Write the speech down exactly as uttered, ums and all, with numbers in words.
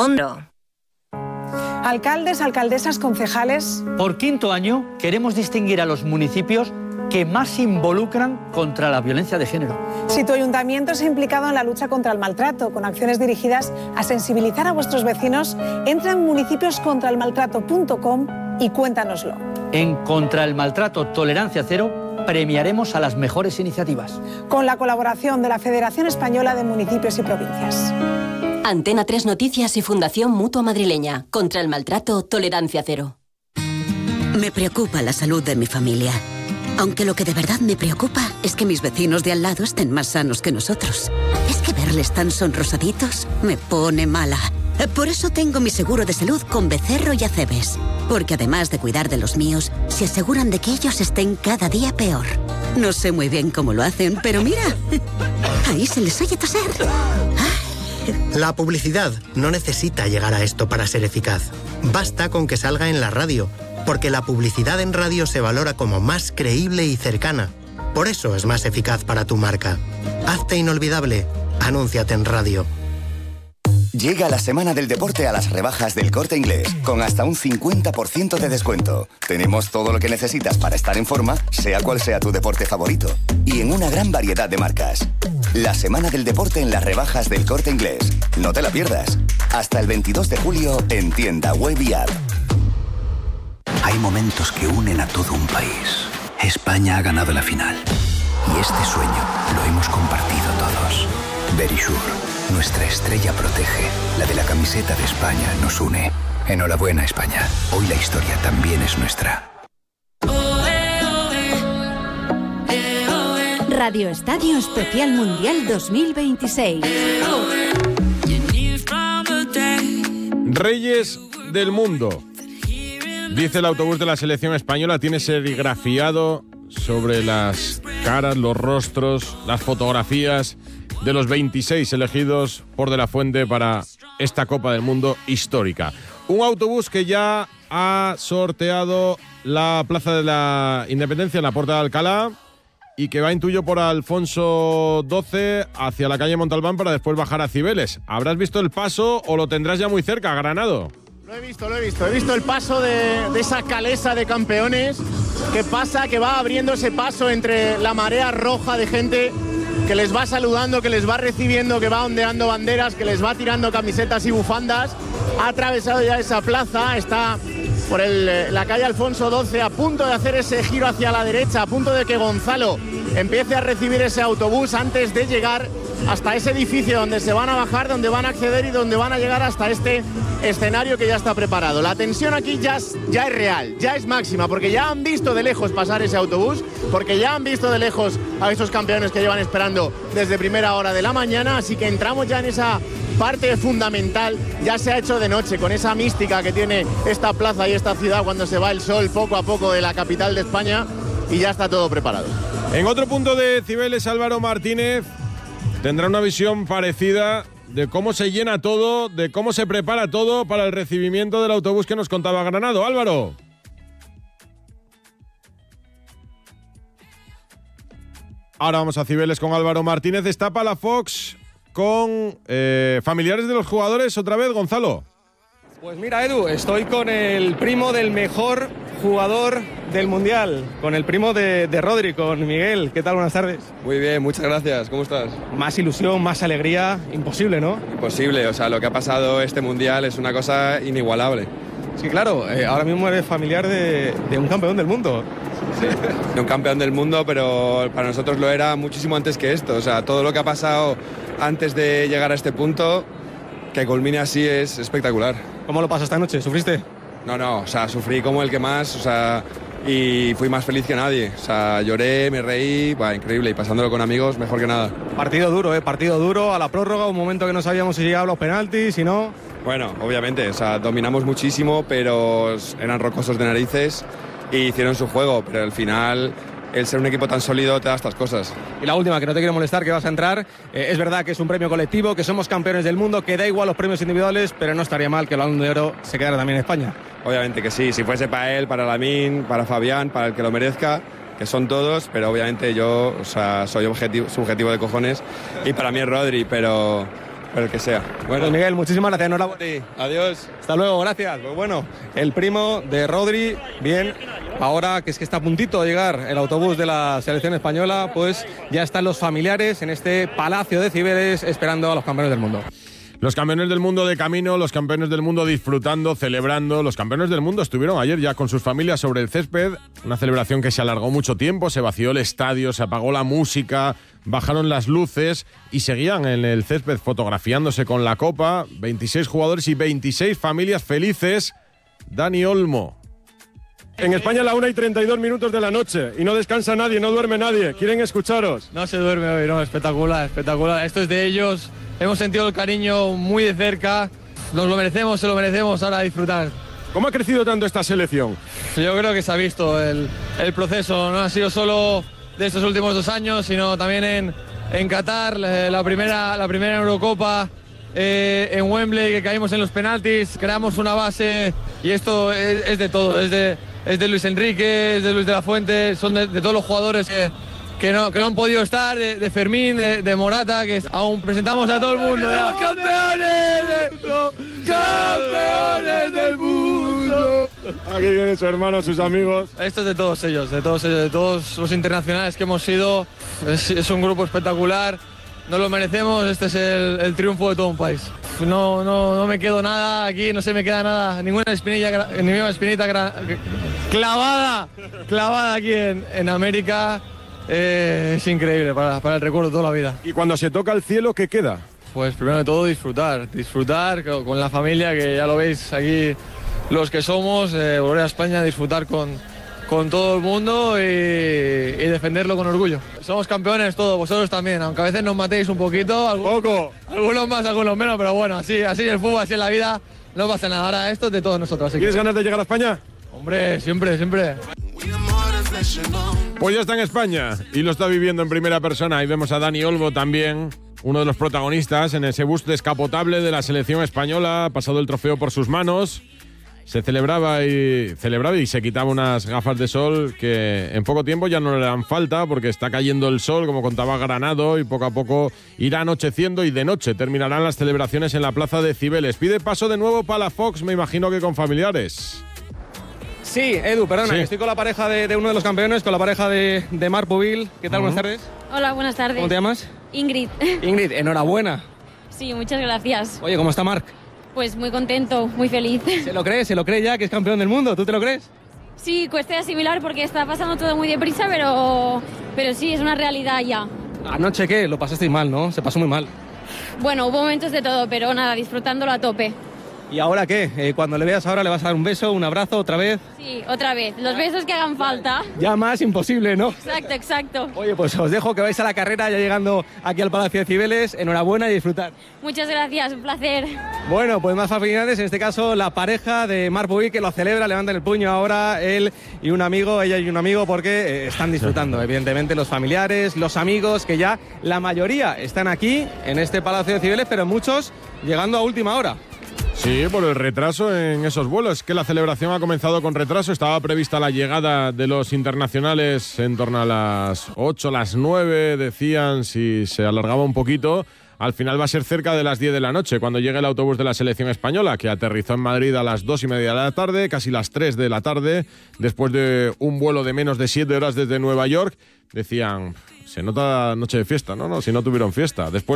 Hondo. Alcaldes, alcaldesas, concejales. Por quinto año queremos distinguir a los municipios que más se involucran contra la violencia de género. Si tu ayuntamiento se ha implicado en la lucha contra el maltrato, con acciones dirigidas a sensibilizar a vuestros vecinos, entra en municipios contra el maltrato punto com y cuéntanoslo. En Contra el Maltrato Tolerancia Cero premiaremos a las mejores iniciativas. Con la colaboración de la Federación Española de Municipios y Provincias. Antena tres Noticias y Fundación Mutua Madrileña. Contra el maltrato, tolerancia cero. Me preocupa la salud de mi familia. Aunque lo que de verdad me preocupa es que mis vecinos de al lado estén más sanos que nosotros. Es que verles tan sonrosaditos me pone mala. Por eso tengo mi seguro de salud con Becerro y Acebes. Porque además de cuidar de los míos, se aseguran de que ellos estén cada día peor. No sé muy bien cómo lo hacen, pero mira, ahí se les oye toser. La publicidad no necesita llegar a esto para ser eficaz. Basta con que salga en la radio, porque la publicidad en radio se valora como más creíble y cercana. Por eso es más eficaz para tu marca. Hazte inolvidable. Anúnciate en radio. Llega la semana del deporte a las rebajas del Corte Inglés, con hasta un cincuenta por ciento de descuento. Tenemos todo lo que necesitas para estar en forma, sea cual sea tu deporte favorito. Y en una gran variedad de marcas. La semana del deporte en las rebajas del Corte Inglés. No te la pierdas. Hasta el veintidós de julio en tienda web y app. Hay momentos que unen a todo un país. España ha ganado la final. Y este sueño lo hemos compartido todos. Verisure, nuestra estrella protege. La de la camiseta de España nos une. Enhorabuena, España. Hoy la historia también es nuestra. Radio Estadio Especial Mundial dos mil veintiséis. Reyes del Mundo. Dice el autobús de la selección española, tiene serigrafiado sobre las caras, los rostros, las fotografías de los veintiséis elegidos por De la Fuente para esta Copa del Mundo histórica. Un autobús que ya ha sorteado la Plaza de la Independencia en la Puerta de Alcalá y que va, intuyo, por Alfonso doce hacia la calle Montalbán para después bajar a Cibeles. ¿Habrás visto el paso o lo tendrás ya muy cerca, Granado? Lo he visto, lo he visto. He visto el paso de, de esa calesa de campeones que pasa, que va abriendo ese paso entre la marea roja de gente que les va saludando, que les va recibiendo, que va ondeando banderas, que les va tirando camisetas y bufandas. Ha atravesado ya esa plaza, está por el, la calle Alfonso doce, a punto de hacer ese giro hacia la derecha, a punto de que Gonzalo empiece a recibir ese autobús antes de llegar hasta ese edificio donde se van a bajar, donde van a acceder y donde van a llegar hasta este escenario que ya está preparado. La tensión aquí ya es, ya es real, ya es máxima, porque ya han visto de lejos pasar ese autobús, porque ya han visto de lejos a esos campeones que llevan esperando desde primera hora de la mañana, así que entramos ya en esa parte fundamental. Ya se ha hecho de noche, con esa mística que tiene esta plaza y esta ciudad cuando se va el sol poco a poco de la capital de España, y ya está todo preparado. En otro punto de Cibeles, Álvaro Martínez tendrá una visión parecida de cómo se llena todo, de cómo se prepara todo para el recibimiento del autobús que nos contaba Granado. Álvaro. Ahora vamos a Cibeles con Álvaro Martínez. Está Palafox con eh, familiares de los jugadores otra vez, Gonzalo. Pues mira, Edu, estoy con el primo del mejor jugador del Mundial, con el primo de, de Rodri, con Miguel. ¿Qué tal? Buenas tardes. Muy bien, muchas gracias. ¿Cómo estás? Más ilusión, más alegría, imposible, ¿no? Imposible, o sea, lo que ha pasado este Mundial es una cosa inigualable. Sí, claro, eh, ahora mismo eres familiar de, de un campeón del mundo. Sí, de un campeón del mundo, pero para nosotros lo era muchísimo antes que esto. O sea, todo lo que ha pasado antes de llegar a este punto, que culmine así, es espectacular. ¿Cómo lo pasas esta noche? ¿Sufriste? No, no, o sea, sufrí como el que más, o sea, y fui más feliz que nadie. O sea, lloré, me reí, bah, increíble, y pasándolo con amigos, mejor que nada. Partido duro, ¿eh? Partido duro, a la prórroga, un momento que no sabíamos si llegaban los penaltis, si no... Bueno, obviamente, o sea, dominamos muchísimo, pero eran rocosos de narices y hicieron su juego, pero al final el ser un equipo tan sólido te da estas cosas. Y la última, que no te quiero molestar, que vas a entrar, eh, es verdad que es un premio colectivo, que somos campeones del mundo, que da igual los premios individuales, pero no estaría mal que el Balón de Oro se quedara también en España. Obviamente que sí, si fuese para él, para Lamine, para Fabián, para el que lo merezca, que son todos, pero obviamente yo, o sea, soy objetivo, subjetivo de cojones, y para mí es Rodri, pero... pero el que sea. Bueno, Miguel, muchísimas gracias, enhorabuena. Adiós. Hasta luego, gracias. Pues bueno, el primo de Rodri, bien, ahora que es que está a puntito de llegar el autobús de la selección española, pues ya están los familiares en este Palacio de Cibeles esperando a los campeones del mundo. Los campeones del mundo de camino, los campeones del mundo disfrutando, celebrando. Los campeones del mundo estuvieron ayer ya con sus familias sobre el césped. Una celebración que se alargó mucho tiempo, se vació el estadio, se apagó la música, bajaron las luces y seguían en el césped fotografiándose con la copa. veintiséis jugadores y veintiséis familias felices. Dani Olmo. En España a la una y treinta y dos minutos de la noche y no descansa nadie, no duerme nadie. Quieren escucharos. No se duerme hoy, no, espectacular, espectacular. Esto es de ellos. Hemos sentido el cariño muy de cerca. Nos lo merecemos, se lo merecemos, ahora a disfrutar. ¿Cómo ha crecido tanto esta selección? Yo creo que se ha visto el, el proceso. No ha sido solo de estos últimos dos años, sino también en, en Qatar, la primera, la primera Eurocopa. Eh, en Wembley, que caímos en los penaltis, creamos una base y esto es, es de todo, es de, es de Luis Enrique, es de Luis de la Fuente, son de, de todos los jugadores que, que, no, que no han podido estar, de, de Fermín, de, de Morata, que aún presentamos a todo el mundo. ¡Ya! ¡Campeones del mundo! ¡Campeones del mundo! Aquí vienen sus hermanos, sus amigos. Esto es de todos ellos, de todos ellos, de todos los internacionales que hemos sido. Es, es un grupo espectacular. Nos lo merecemos, este es el, el triunfo de todo un país. No, no, no me quedo nada aquí, no se me queda nada, ninguna espinilla, ninguna espinita clavada, clavada aquí en, en América. Eh, es increíble para, para el recuerdo de toda la vida. ¿Y cuando se toca el cielo, qué queda? Pues primero de todo disfrutar, disfrutar con la familia, que ya lo veis aquí los que somos, eh, volver a España, disfrutar con... con todo el mundo y, y defenderlo con orgullo. Somos campeones todos, vosotros también, aunque a veces nos matéis un poquito, algunos, poco, algunos más, algunos menos, pero bueno, así, así el fútbol, así es la vida, no pasa nada. Ahora esto es de todos nosotros. Así ¿Tienes que... ganas de llegar a España? Hombre, siempre, siempre. Pues ya está en España y lo está viviendo en primera persona. Ahí vemos a Dani Olmo también, uno de los protagonistas en ese bus descapotable de la selección española, ha pasado el trofeo por sus manos. Se celebraba y celebraba y se quitaba unas gafas de sol que en poco tiempo ya no le dan falta porque está cayendo el sol, como contaba Granado, y poco a poco irá anocheciendo y de noche terminarán las celebraciones en la plaza de Cibeles. Pide paso de nuevo Palafox, me imagino que con familiares. Sí, Edu, perdona, Sí. que estoy con la pareja de, de uno de los campeones, con la pareja de, de Marc Pubil. ¿Qué tal? Uh-huh. Buenas tardes. Hola, buenas tardes. ¿Cómo te llamas? Ingrid. Ingrid, enhorabuena. Sí, muchas gracias. Oye, ¿cómo está Marc? Pues muy contento, muy feliz. ¿Se lo cree? ¿Se lo cree ya que es campeón del mundo? ¿Tú te lo crees? Sí, cuesta asimilar porque está pasando todo muy deprisa, pero, pero sí, es una realidad ya. ¿Anoche qué? Lo pasasteis mal, ¿no? Se pasó muy mal. Bueno, hubo momentos de todo, pero nada, disfrutándolo a tope. ¿Y ahora qué? Eh, cuando le veas ahora, ¿le vas a dar un beso, un abrazo otra vez? Sí, otra vez. Los besos que hagan falta. Ya más imposible, ¿no? Exacto, exacto. Oye, pues os dejo que vais a la carrera ya llegando aquí al Palacio de Cibeles. Enhorabuena y disfrutar. Muchas gracias, un placer. Bueno, pues más familiares, en este caso la pareja de Marc Pubil que lo celebra, levantan el puño ahora, él y un amigo, ella y un amigo, porque eh, están disfrutando, evidentemente, los familiares, los amigos, que ya la mayoría están aquí, en este Palacio de Cibeles, pero muchos llegando a última hora. Sí, por el retraso en esos vuelos. Es que la celebración ha comenzado con retraso. Estaba prevista la llegada de los internacionales en torno a las ocho, las nueve, decían, si se alargaba un poquito. Al final va a ser cerca de las diez de la noche, cuando llegue el autobús de la selección española, que aterrizó en Madrid a las dos y media de la tarde, casi las tres de la tarde, después de un vuelo de menos de siete horas desde Nueva York. Decían, se nota noche de fiesta, ¿no? No, si no tuvieron fiesta. Después